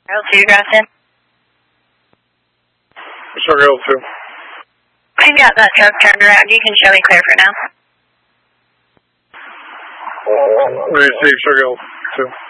L2, Grafton. Sugar L2. I've got that truck turned around. You can show me clear for now. Receive Sugar L2.